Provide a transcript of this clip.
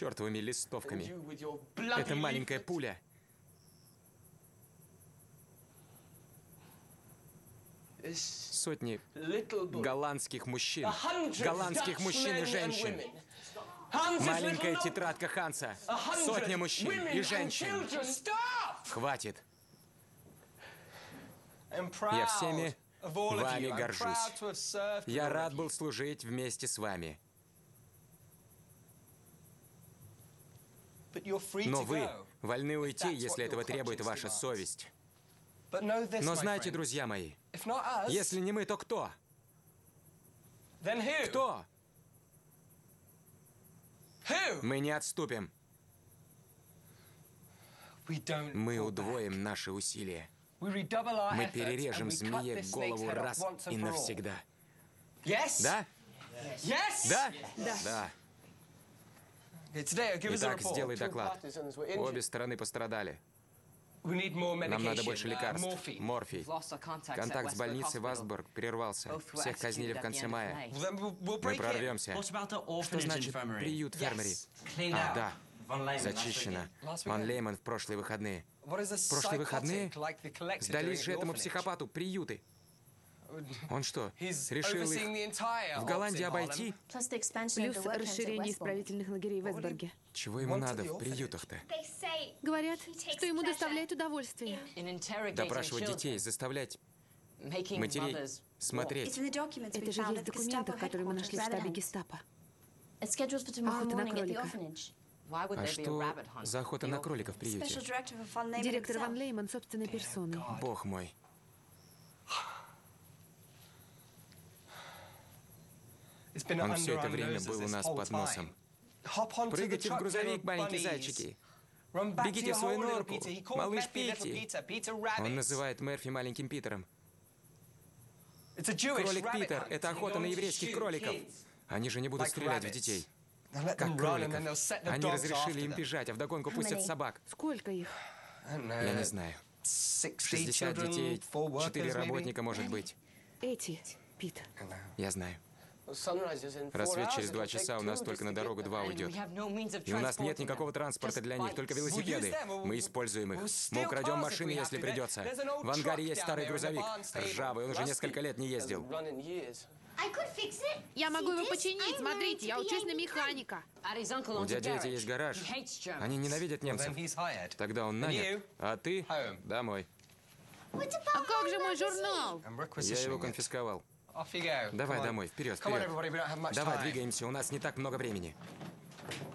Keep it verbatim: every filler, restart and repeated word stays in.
чертовыми листовками. You with your bloody Это маленькая leaflet. пуля. This Сотни little book. голландских мужчин. A hundred Голландских Dutch мужчин и men and женщин. women. Hans' Маленькая little note. тетрадка Ханса. A hundred Сотня мужчин women и and женщин. children. Stop! Хватит. I'm proud Я всеми of all of вами you. I'm горжусь. proud to have served Я with all рад of был you. служить вместе с вами. But you're free Но to вы go. вольны уйти, that's если what этого your требует conscience ваша demands. совесть. But know this, Но my знаете, friend, друзья мои, if not us, если не мы, то кто? then who? Кто? Who? Мы не отступим. We don't Мы pull back. удвоим наши усилия. We redouble our Мы efforts, перережем and we cut змее this snake's голову head off раз once and и for all. навсегда. Yes? Да? Yes? Да? Да. Да. Okay, today, give us a Итак, report. сделай доклад. Обе стороны пострадали. We need more Нам надо medication, больше uh, лекарств. morphine. Морфий. Контакт с больницей Вастбург прервался. Всех казнили в конце мая. Well, then we'll, we'll Мы break it. прорвемся. What about the Что orphanage значит infirmary? приют фермери? Yes. Cleaned А, out. да. Von Lehman last Зачищено. weekend. Last Ван weekend. Лейман в прошлые выходные. What is a Прошлые выходные psychotic like the collector сдались doing же at the этому orphanage? психопату приюты. Он что, He's решил overseeing их the entire в Голландии Ops in обойти? Harlem. Плюс Плюс расширение исправительных лагерей в Эсберге. Чего ему Want to надо the в orphanage. приютах-то? Говорят, что ему доставляет удовольствие. Допрашивать детей, заставлять матерей смотреть. Это же есть в документах, которые мы нашли в штабе гестапо. Охота на кролика. А что за охота на кроликов в приюте? Директор Ван Лейман собственной персоной. Бог мой. It's been Он under все это our время noses был у this нас whole под time. носом. Hop onto the Прыгайте в truck, грузовик, little маленькие bunnies. зайчики. Run back to Бегите your в свою hole, little норку. Peter. He called Малыш Murphy little Питти. Peter, Peter Rabbit. Он называет Мерфи маленьким Питером. It's a Jewish Кролик rabbit Питер — hunt. это You're охота на going to еврейских shoot кроликов. kids Они же не будут like стрелять в rabbits. детей, Now let как them run, and then they'll кроликов. set the Они dogs разрешили after им them. бежать, а вдогонку пустят собак. Сколько их? I don't know, Я не знаю. sixty шестьдесят children, детей, four workers, четыре maybe? работника, может быть. Эти, Пит. I don't know. Я знаю. Рассвет Рассвет через два часа, у нас только на дорогу два уйдет. И у нас нет никакого транспорта для них, только велосипеды. Мы используем их. Мы украдем машины, если придется. В ангаре есть старый грузовик. Ржавый, он уже несколько лет не ездил. Я могу его починить. Смотрите, я учусь на механика. У дяди Эти есть гараж. Они ненавидят Then немцев. he's hired. Тогда он нанят. А ты Home. домой. А как же мой журнал? I'm Я его requisitioning it. конфисковал. Off you go. Давай Come on. домой, вперед, Come on, вперед. everybody, we don't have much Давай, time. двигаемся, у нас не так много времени.